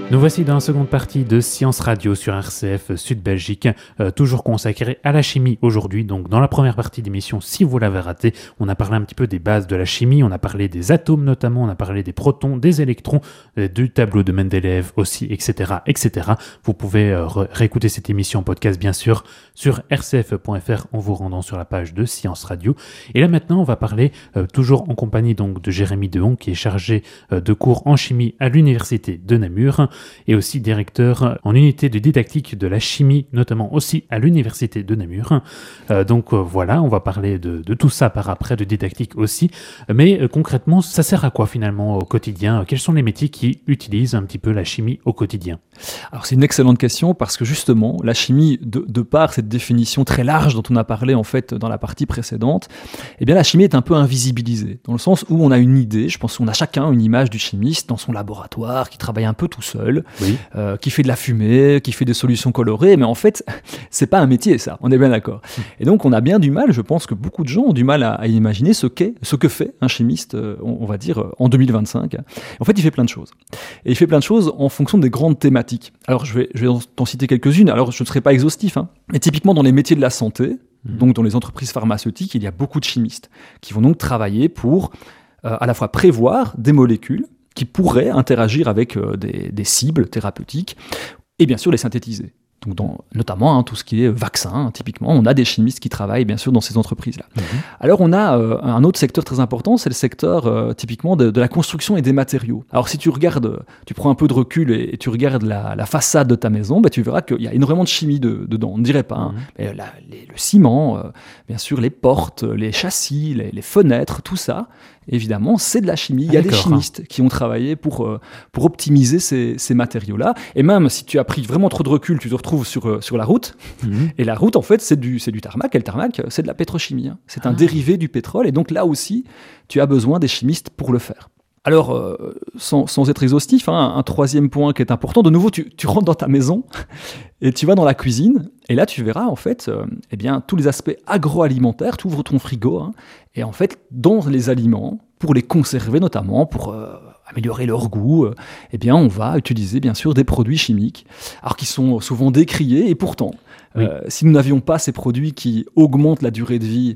Nous voici dans la seconde partie de Science Radio sur RCF Sud Belgique, toujours consacrée à la chimie aujourd'hui. Donc dans la première partie d'émission, si vous l'avez raté, on a parlé un petit peu des bases de la chimie, on a parlé des atomes notamment, on a parlé des protons, des électrons, du tableau de Mendeleev aussi, etc. etc. Vous pouvez réécouter cette émission en podcast bien sûr sur rcf.fr en vous rendant sur la page de Science Radio. Et là maintenant, on va parler toujours en compagnie donc de Jérémy Dehon qui est chargé de cours en chimie à l'université de Namur, et aussi directeur en unité de didactique de la chimie, notamment aussi à l'université de Namur. Voilà, on va parler de tout ça par après, de didactique aussi. Mais concrètement, ça sert à quoi finalement au quotidien ? Quels sont les métiers qui utilisent un petit peu la chimie au quotidien ? Alors c'est une excellente question parce que justement, la chimie, de par cette définition très large dont on a parlé en fait dans la partie précédente, eh bien la chimie est un peu invisibilisée, dans le sens où on a une idée, je pense qu'on a chacun une image du chimiste dans son laboratoire, qui travaille un peu tout seul, oui. Qui fait de la fumée, qui fait des solutions colorées, mais en fait, c'est pas un métier ça, on est bien d'accord. Et donc on a bien du mal, je pense que beaucoup de gens ont du mal à imaginer ce que fait un chimiste, on va dire, en 2025. En fait, il fait plein de choses. Et il fait plein de choses en fonction des grandes thématiques. Alors je vais t'en citer quelques-unes, alors je ne serai pas exhaustif, mais typiquement dans les métiers de la santé, donc dans les entreprises pharmaceutiques, il y a beaucoup de chimistes qui vont donc travailler pour à la fois prévoir des molécules qui pourraient interagir avec des cibles thérapeutiques et bien sûr les synthétiser. Donc notamment tout ce qui est vaccin, typiquement, on a des chimistes qui travaillent bien sûr dans ces entreprises-là. Alors on a un autre secteur très important, c'est le secteur typiquement de la construction et des matériaux. Alors si tu regardes, tu prends un peu de recul et tu regardes la façade de ta maison, tu verras qu'il y a énormément de chimie dedans, on ne dirait pas. Mais le ciment, bien sûr les portes, les châssis, les fenêtres, tout ça, évidemment, c'est de la chimie. Il y a des chimistes qui ont travaillé pour optimiser ces matériaux-là. Et même si tu as pris vraiment trop de recul, tu te retrouves sur la route. Et la route, en fait, c'est du tarmac. Et le tarmac, c'est de la pétrochimie. C'est un dérivé du pétrole. Et donc là aussi, tu as besoin des chimistes pour le faire. Alors, sans être exhaustif, un troisième point qui est important, de nouveau, tu rentres dans ta maison et tu vas dans la cuisine, et là, tu verras, en fait, tous les aspects agroalimentaires, tu ouvres ton frigo, et en fait, dans les aliments, pour les conserver notamment, pour améliorer leur goût, on va utiliser, bien sûr, des produits chimiques, alors qui sont souvent décriés, et pourtant, si nous n'avions pas ces produits qui augmentent la durée de vie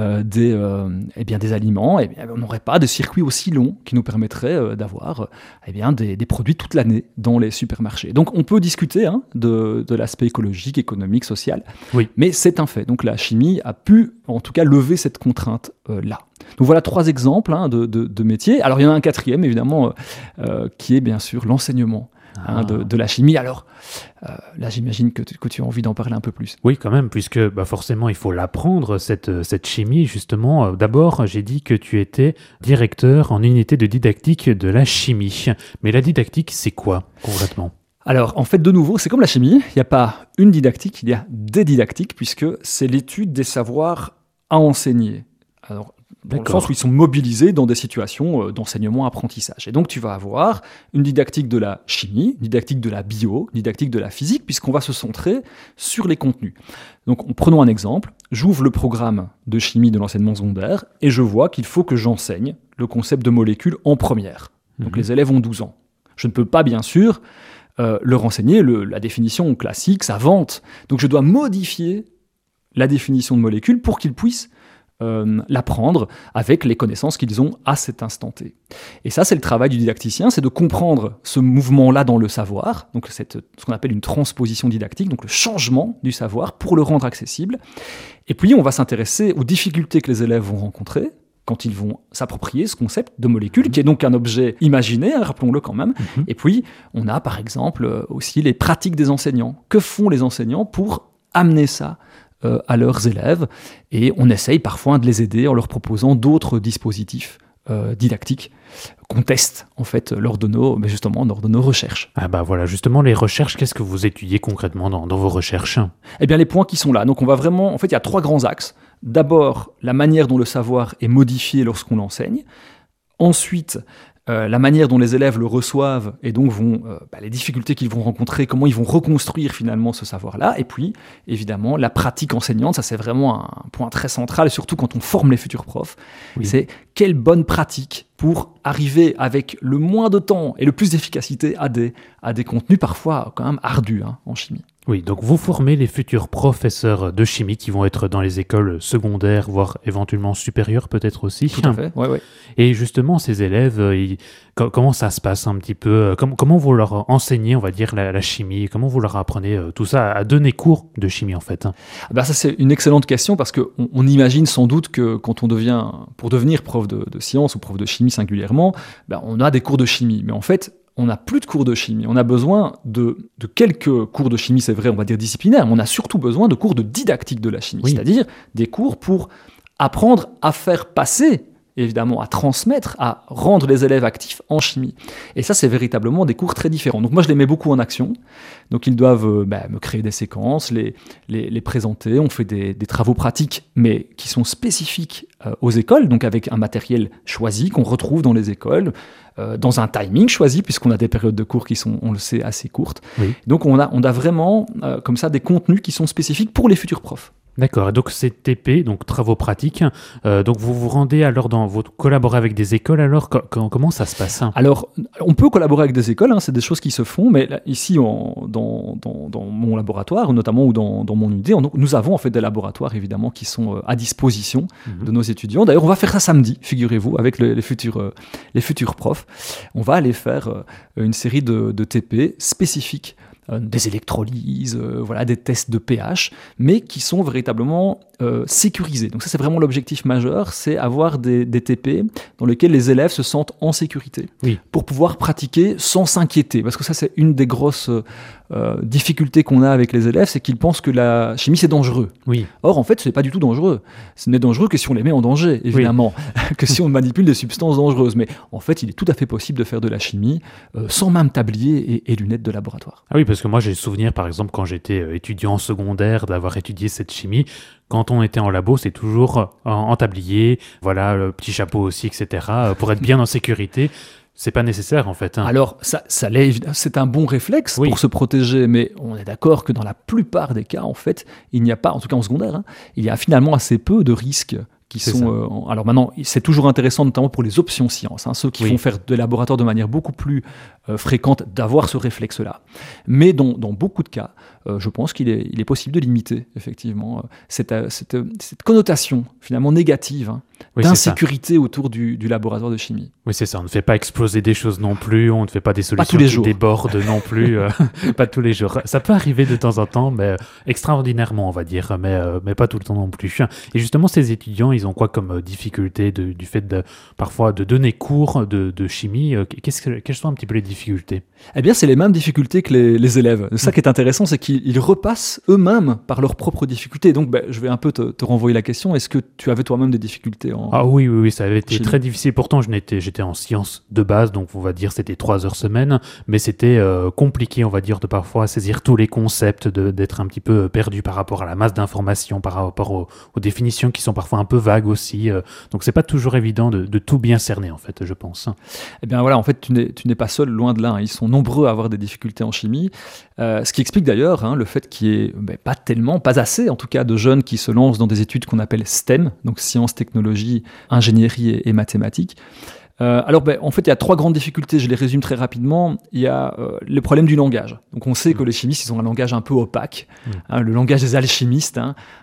des aliments, on n'aurait pas de circuit aussi long qui nous permettrait d'avoir des produits toute l'année dans les supermarchés. Donc on peut discuter de l'aspect écologique, économique, social, mais c'est un fait. Donc la chimie a pu en tout cas lever cette contrainte-là. Donc voilà 3 exemples de métiers. Alors il y en a un quatrième évidemment qui est bien sûr l'enseignement. De la chimie. Alors, là, j'imagine que tu as envie d'en parler un peu plus. Oui, quand même, puisque forcément, il faut l'apprendre, cette chimie, justement. D'abord, j'ai dit que tu étais directeur en unité de didactique de la chimie. Mais la didactique, c'est quoi, concrètement ? Alors, en fait, de nouveau, c'est comme la chimie. Il n'y a pas une didactique, il y a des didactiques, puisque c'est l'étude des savoirs à enseigner. Alors, dans le sens où ils sont mobilisés dans des situations d'enseignement-apprentissage. Et donc, tu vas avoir une didactique de la chimie, une didactique de la bio, une didactique de la physique, puisqu'on va se centrer sur les contenus. Donc, prenons un exemple. J'ouvre le programme de chimie de l'enseignement secondaire et je vois qu'il faut que j'enseigne le concept de molécules en première. Donc, les élèves ont 12 ans. Je ne peux pas, bien sûr, leur enseigner la définition classique, savante. Donc, je dois modifier la définition de molécules pour qu'ils puissent l'apprendre avec les connaissances qu'ils ont à cet instant T. Et ça, c'est le travail du didacticien, c'est de comprendre ce mouvement-là dans le savoir, donc ce qu'on appelle une transposition didactique, donc le changement du savoir pour le rendre accessible. Et puis, on va s'intéresser aux difficultés que les élèves vont rencontrer quand ils vont s'approprier ce concept de molécule, qui est donc un objet imaginé, rappelons-le quand même. Et puis, on a par exemple aussi les pratiques des enseignants. Que font les enseignants pour amener ça à leurs élèves, et on essaye parfois de les aider en leur proposant d'autres dispositifs didactiques qu'on teste en fait lors de nos recherches. Voilà, justement les recherches, qu'est-ce que vous étudiez concrètement dans vos recherches ? Les points qui sont là, donc on va vraiment, en fait il y a 3 grands axes. D'abord, la manière dont le savoir est modifié lorsqu'on l'enseigne. Ensuite, la manière dont les élèves le reçoivent et donc les difficultés qu'ils vont rencontrer, comment ils vont reconstruire finalement ce savoir-là. Et puis, évidemment, la pratique enseignante, ça c'est vraiment un point très central, surtout quand on forme les futurs profs. C'est quelle bonne pratique pour arriver avec le moins de temps et le plus d'efficacité à des contenus parfois quand même ardus en chimie. Oui, donc vous formez les futurs professeurs de chimie qui vont être dans les écoles secondaires, voire éventuellement supérieures peut-être aussi. Tout à fait, ouais. Et justement, ces élèves, comment ça se passe un petit peu? Comment vous leur enseignez, on va dire, la chimie? Comment vous leur apprenez tout ça à donner cours de chimie en fait? Ça c'est une excellente question parce qu'on imagine sans doute que quand pour devenir prof de sciences ou prof de chimie singulièrement, on a des cours de chimie. Mais en fait, on n'a plus de cours de chimie. On a besoin de quelques cours de chimie, c'est vrai, on va dire disciplinaires, mais on a surtout besoin de cours de didactique de la chimie, c'est-à-dire des cours pour apprendre à faire passer, évidemment, à transmettre, à rendre les élèves actifs en chimie. Et ça, c'est véritablement des cours très différents. Donc moi, je les mets beaucoup en action. Donc ils doivent me créer des séquences, les présenter. On fait des travaux pratiques, mais qui sont spécifiques aux écoles, donc avec un matériel choisi qu'on retrouve dans les écoles, dans un timing choisi, puisqu'on a des périodes de cours qui sont, on le sait, assez courtes. Oui. Donc on a vraiment, comme ça, des contenus qui sont spécifiques pour les futurs profs. D'accord, donc c'est TP, donc travaux pratiques. Donc vous vous rendez alors vous collaborez avec des écoles, alors comment ça se passe? Alors, on peut collaborer avec des écoles, c'est des choses qui se font, mais là, ici, dans mon laboratoire, notamment, ou dans mon UD, nous avons en fait des laboratoires, évidemment, qui sont à disposition de nos étudiants. D'ailleurs, on va faire ça samedi, figurez-vous, avec les futurs profs. On va aller faire une série de TP spécifiques, des électrolyses, des tests de pH, mais qui sont véritablement sécurisés. Donc ça, c'est vraiment l'objectif majeur, c'est avoir des TP dans lesquels les élèves se sentent en sécurité, pour pouvoir pratiquer sans s'inquiéter. Parce que ça, c'est une des grosses difficultés qu'on a avec les élèves, c'est qu'ils pensent que la chimie, c'est dangereux. Oui. Or, en fait, ce n'est pas du tout dangereux. Ce n'est dangereux que si on les met en danger, évidemment, que si on manipule des substances dangereuses. Mais en fait, il est tout à fait possible de faire de la chimie sans même tablier et lunettes de laboratoire. Ah oui, parce que moi, j'ai le souvenir, par exemple, quand j'étais étudiant en secondaire, d'avoir étudié cette chimie. Quand on était en labo, c'est toujours en tablier, le petit chapeau aussi, etc., pour être bien en sécurité. C'est pas nécessaire en fait. Alors, ça l'est, c'est un bon réflexe pour se protéger, mais on est d'accord que dans la plupart des cas, en fait, il n'y a pas, en tout cas en secondaire, il y a finalement assez peu de risques qui sont... alors maintenant, c'est toujours intéressant, notamment pour les options sciences, ceux qui vont faire des laboratoires de manière beaucoup plus fréquente, d'avoir ce réflexe-là. Mais dans beaucoup de cas, je pense qu'il est possible de limiter, effectivement, cette connotation, finalement, négative, d'insécurité autour du laboratoire de chimie. Oui, c'est ça. On ne fait pas exploser des choses non plus, on ne fait pas des solutions qui débordent non plus, pas tous les jours. Ça peut arriver de temps en temps, mais extraordinairement, on va dire, mais pas tout le temps non plus. Et justement, ces étudiants, ils ont quoi comme difficulté du fait parfois de donner cours de chimie? Quelles sont un petit peu les difficultés? Eh bien, c'est les mêmes difficultés que les élèves. Ça qui est intéressant, c'est qu'ils repassent eux-mêmes par leurs propres difficultés. Donc, je vais un peu te renvoyer la question. Est-ce que tu avais toi-même des difficultés oui, ça avait été très difficile. Pourtant, j'étais en sciences de base, donc on va dire c'était 3 heures semaine, mais c'était compliqué, on va dire, de parfois saisir tous les concepts, d'être un petit peu perdu par rapport à la masse d'informations, par rapport aux définitions qui sont parfois un peu vagues aussi. Donc, c'est pas toujours évident de tout bien cerner, en fait, je pense. Eh bien, en fait, tu n'es pas seul, loin de là. Ils sont nombreux à avoir des difficultés en chimie, ce qui explique d'ailleurs le fait qu'il y ait pas assez, en tout cas, de jeunes qui se lancent dans des études qu'on appelle STEM, donc sciences, technologies, ingénierie et mathématiques. En fait, il y a 3 grandes difficultés, je les résume très rapidement. Il y a le problème du langage. Donc, on sait que les chimistes, ils ont un langage un peu opaque, le langage des alchimistes,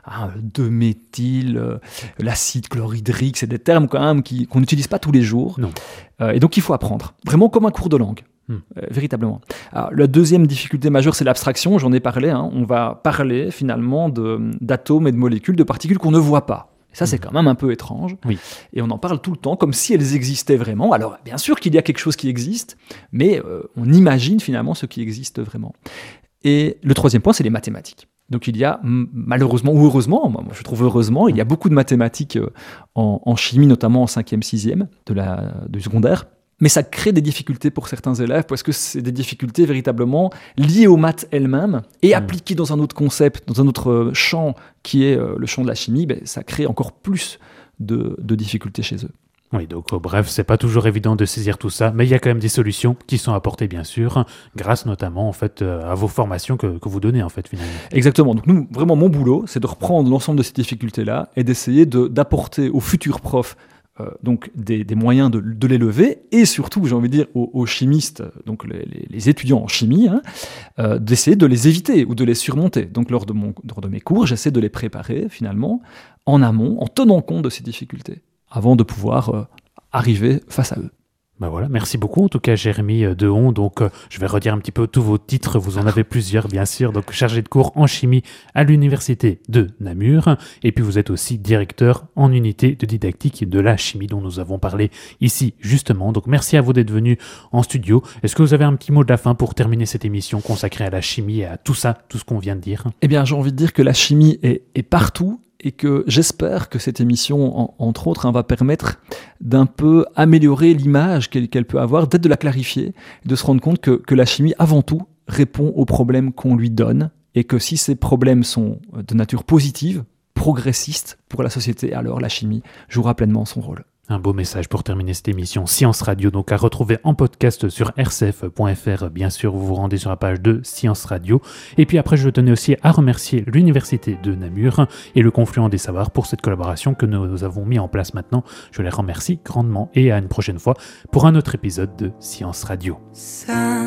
2-méthyl, l'acide chlorhydrique, c'est des termes quand même qu'on n'utilise pas tous les jours. Non. Et donc, il faut apprendre, vraiment comme un cours de langue. Véritablement. Alors, la deuxième difficulté majeure, c'est l'abstraction, j'en ai parlé. On va parler finalement d'atomes et de molécules, de particules qu'on ne voit pas. Et ça, c'est quand même un peu étrange. Oui. Et on en parle tout le temps, comme si elles existaient vraiment. Alors, bien sûr qu'il y a quelque chose qui existe, mais on imagine finalement ce qui existe vraiment. Et le troisième point, c'est les mathématiques. Donc, il y a malheureusement, ou heureusement, moi je trouve heureusement, il y a beaucoup de mathématiques en chimie, notamment en 5e, 6e du secondaire. Mais ça crée des difficultés pour certains élèves parce que c'est des difficultés véritablement liées aux maths elles-mêmes et appliquées dans un autre concept, dans un autre champ qui est le champ de la chimie, ça crée encore plus de difficultés chez eux. Oui, donc bref, c'est pas toujours évident de saisir tout ça, mais il y a quand même des solutions qui sont apportées, bien sûr, grâce notamment en fait à vos formations que vous donnez en fait finalement. Exactement. Donc nous, vraiment, mon boulot, c'est de reprendre l'ensemble de ces difficultés-là et d'essayer d'apporter aux futurs profs donc des moyens de les lever, et surtout, j'ai envie de dire, aux chimistes, donc les étudiants en chimie, d'essayer de les éviter ou de les surmonter. Donc lors de mes cours, j'essaie de les préparer finalement en amont, en tenant compte de ces difficultés, avant de pouvoir arriver face à eux. Ben voilà, merci beaucoup en tout cas Jérémy Dehon. Donc je vais redire un petit peu tous vos titres, vous en avez plusieurs bien sûr, donc chargé de cours en chimie à l'université de Namur, et puis vous êtes aussi directeur en unité de didactique de la chimie dont nous avons parlé ici justement. Donc merci à vous d'être venus en studio. Est-ce que vous avez un petit mot de la fin pour terminer cette émission consacrée à la chimie et à tout ça, tout ce qu'on vient de dire? Eh bien j'ai envie de dire que la chimie est partout, et que j'espère que cette émission, entre autres, va permettre d'un peu améliorer l'image qu'elle peut avoir, peut-être de la clarifier, de se rendre compte que la chimie, avant tout, répond aux problèmes qu'on lui donne, et que si ces problèmes sont de nature positive, progressiste pour la société, alors la chimie jouera pleinement son rôle. Un beau message pour terminer cette émission Science Radio, donc à retrouver en podcast sur rcf.fr. Bien sûr, vous vous rendez sur la page de Science Radio. Et puis après, je tenais aussi à remercier l'Université de Namur et le Confluent des Savoirs pour cette collaboration que nous avons mis en place maintenant. Je les remercie grandement et à une prochaine fois pour un autre épisode de Science Radio.